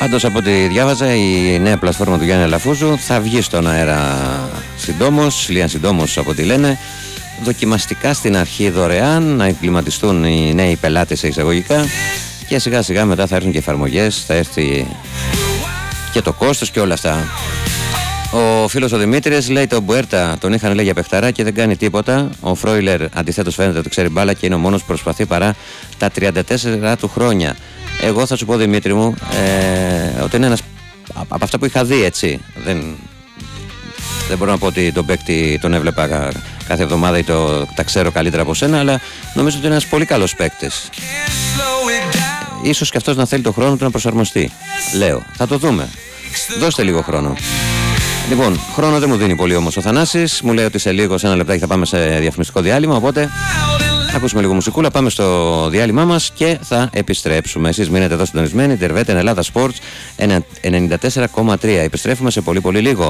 Πάντως από ό,τι διάβαζα, η νέα πλατφόρμα του Γιάννη Αλαφούζου θα βγει στον αέρα συντόμως, λίγαν συντόμως από ό,τι λένε, δοκιμαστικά στην αρχή δωρεάν, να εγκληματιστούν οι νέοι πελάτες εισαγωγικά και σιγά σιγά μετά θα έρθουν και εφαρμογές, θα έρθει και το κόστος και όλα αυτά. Ο φίλος ο Δημήτρης λέει: τον Μπουέρτα τον είχαν λέει για παιχταρά και δεν κάνει τίποτα. Ο Φρόιλερ αντιθέτως φαίνεται ότι ξέρει μπάλα και είναι ο μόνος που προσπαθεί παρά τα 34 του χρόνια. Εγώ θα σου πω, Δημήτρη μου, ότι είναι ένας από αυτά που είχα δει, έτσι. Δεν μπορώ να πω ότι τον παίκτη τον έβλεπα κάθε εβδομάδα ή τα ξέρω καλύτερα από σένα, αλλά νομίζω ότι είναι ένας πολύ καλός παίκτης. Ίσως και αυτός να θέλει το χρόνο του να προσαρμοστεί. Λέω, θα το δούμε. Δώστε λίγο χρόνο. Λοιπόν, χρόνο δεν μου δίνει πολύ όμως ο Θανάσης. Μου λέει ότι σε λίγο, σε ένα λεπτάκι θα πάμε σε διαφημιστικό διάλειμμα. Οπότε, ακούσουμε λίγο μουσικούλα, πάμε στο διάλειμμά μας και θα επιστρέψουμε. Εσείς μείνετε εδώ συντονισμένοι. Τερβέτεν Ελλάδα Sports 94,3. Επιστρέφουμε σε πολύ λίγο.